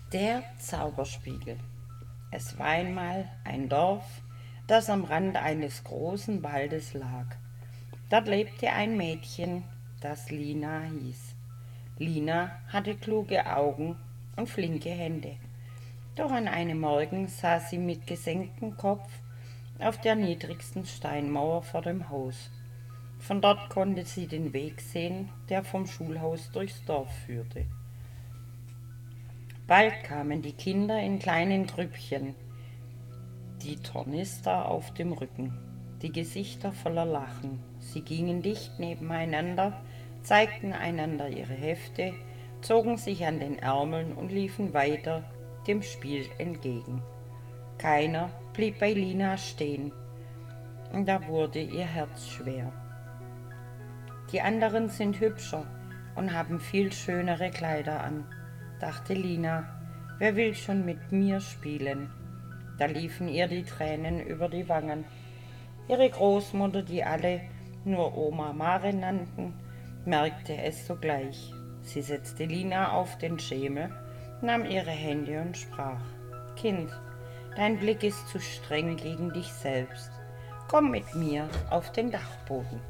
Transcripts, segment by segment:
Der Zauberspiegel. Es war einmal ein Dorf, das am Rand eines großen Waldes lag. Dort lebte ein Mädchen, das Lina hieß. Lina hatte kluge Augen und flinke Hände. Doch an einem Morgen saß sie mit gesenktem Kopf auf der niedrigsten Steinmauer vor dem Haus. Von dort konnte sie den Weg sehen, der vom Schulhaus durchs Dorf führte. Bald kamen die Kinder in kleinen Grüppchen, die Tornister auf dem Rücken, die Gesichter voller Lachen. Sie gingen dicht nebeneinander, zeigten einander ihre Hefte, zogen sich an den Ärmeln und liefen weiter dem Spiel entgegen. Keiner blieb bei Lina stehen, und da wurde ihr Herz schwer. Die anderen sind hübscher und haben viel schönere Kleider an, dachte Lina. Wer will schon mit mir spielen? Da liefen ihr die Tränen über die Wangen. Ihre Großmutter, die alle nur Oma Mare nannten, merkte es sogleich. Sie setzte Lina auf den Schemel, nahm ihre Hände und sprach: Kind, dein Blick ist zu streng gegen dich selbst. Komm mit mir auf den Dachboden.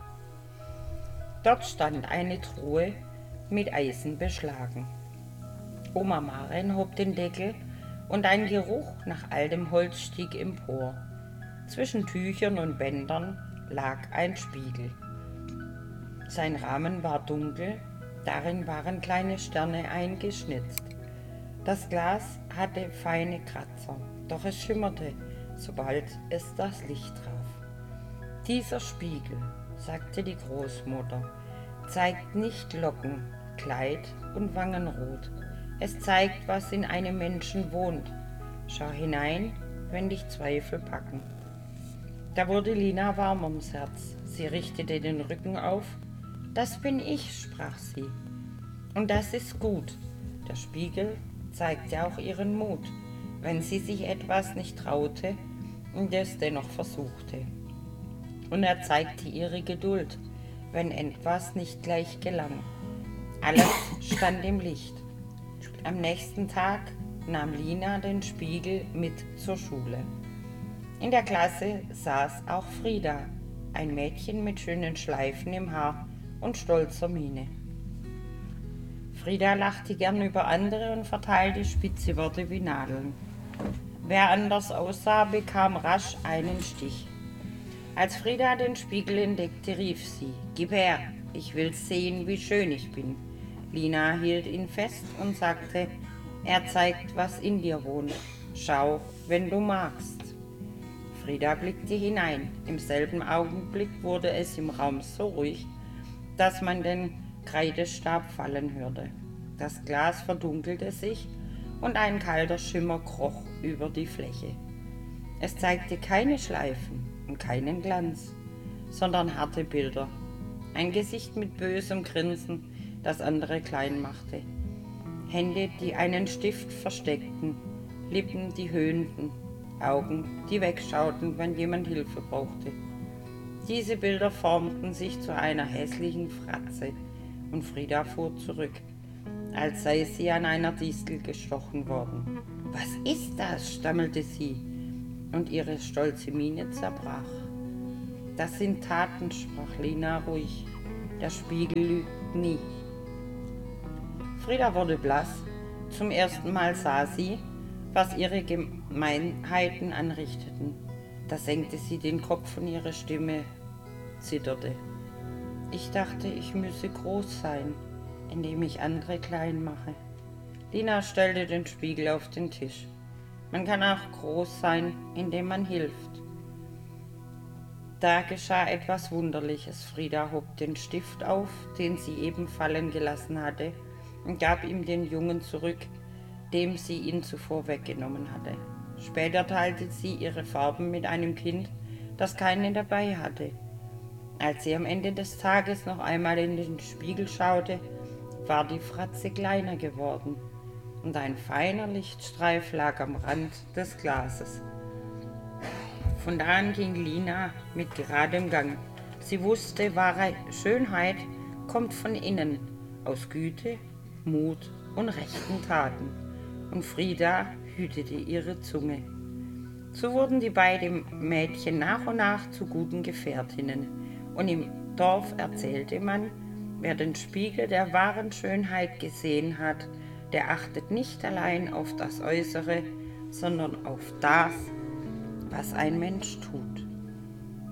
Dort stand eine Truhe mit Eisen beschlagen. Oma Maren hob den Deckel und ein Geruch nach altem Holz stieg empor. Zwischen Tüchern und Bändern lag ein Spiegel. Sein Rahmen war dunkel, darin waren kleine Sterne eingeschnitzt. Das Glas hatte feine Kratzer, doch es schimmerte, sobald es das Licht traf. Dieser Spiegel, sagte die Großmutter, zeigt nicht Locken, Kleid und Wangenrot. Es zeigt, was in einem Menschen wohnt. Schau hinein, wenn dich Zweifel packen. Da wurde Lina warm ums Herz. Sie richtete den Rücken auf. Das bin ich, sprach sie. Und das ist gut. Der Spiegel zeigte auch ihren Mut, wenn sie sich etwas nicht traute und es dennoch versuchte. Und er zeigte ihre Geduld, wenn etwas nicht gleich gelang. Alles stand im Licht. Am nächsten Tag nahm Lina den Spiegel mit zur Schule. In der Klasse saß auch Frieda, ein Mädchen mit schönen Schleifen im Haar und stolzer Miene. Frieda lachte gern über andere und verteilte spitze Worte wie Nadeln. Wer anders aussah, bekam rasch einen Stich. Als Frieda den Spiegel entdeckte, rief sie: Gib her, ich will sehen, wie schön ich bin. Lina hielt ihn fest und sagte: Er zeigt, was in dir wohnt. Schau, wenn du magst. Frieda blickte hinein. Im selben Augenblick wurde es im Raum so ruhig, dass man den Kreidestab fallen hörte. Das Glas verdunkelte sich und ein kalter Schimmer kroch über die Fläche. Es zeigte keine Schleifen und keinen Glanz, sondern harte Bilder. Ein Gesicht mit bösem Grinsen, das andere klein machte. Hände, die einen Stift versteckten, Lippen, die höhnten, Augen, die wegschauten, wenn jemand Hilfe brauchte. Diese Bilder formten sich zu einer hässlichen Fratze, und Frieda fuhr zurück, als sei sie an einer Distel gestochen worden. Was ist das? Stammelte sie, und ihre stolze Miene zerbrach. Das sind Taten, sprach Lina ruhig. Der Spiegel lügt nie. Frieda wurde blass. Zum ersten Mal sah sie, was ihre Gemeinheiten anrichteten. Da senkte sie den Kopf und ihre Stimme zitterte. Ich dachte, ich müsse groß sein, indem ich andere klein mache. Lina stellte den Spiegel auf den Tisch. Man kann auch groß sein, indem man hilft. Da geschah etwas Wunderliches. Frieda hob den Stift auf, den sie eben fallen gelassen hatte, und gab ihm den Jungen zurück, dem sie ihn zuvor weggenommen hatte. Später teilte sie ihre Farben mit einem Kind, das keine dabei hatte. Als sie am Ende des Tages noch einmal in den Spiegel schaute, war die Fratze kleiner geworden und ein feiner Lichtstreif lag am Rand des Glases. Von da an ging Lina mit geradem Gang. Sie wusste, wahre Schönheit kommt von innen, aus Güte, Mut und rechten Taten. und Frida hütete ihre Zunge. So wurden die beiden Mädchen nach und nach zu guten Gefährtinnen, und im Dorf erzählte man, wer den Spiegel der wahren Schönheit gesehen hat, der achtet nicht allein auf das Äußere, sondern auf das, was ein Mensch tut.